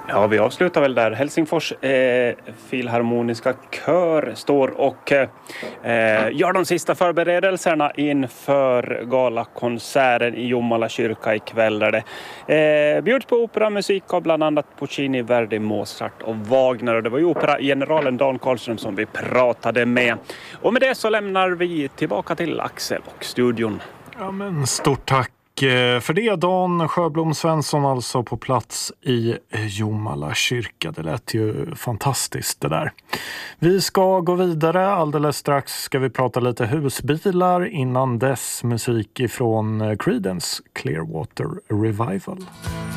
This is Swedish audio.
Ja, vi avslutar väl där. Helsingfors filharmoniska kör står och gör de sista förberedelserna inför galakonserten i Jomala kyrka ikväll där det bjuds på operamusik av bland annat Puccini, Verdi, Mozart och Wagner. Och det var ju operageneralen Dan Karlström som vi pratade med. Och med det så lämnar vi tillbaka till Axel och studion. Ja, men stort tack för det, Dan Sjöblom Svensson, alltså på plats i Jomala kyrka. Det lät ju fantastiskt det där. Vi ska gå vidare. Alldeles strax ska vi prata lite husbilar. Innan dess musik ifrån Creedence Clearwater Revival.